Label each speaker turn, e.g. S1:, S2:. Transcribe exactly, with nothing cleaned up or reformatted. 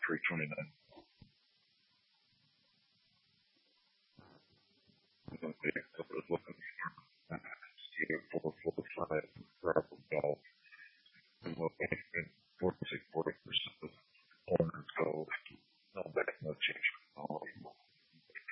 S1: three twenty-nine. Okay, so I was looking for uh, four forty-five.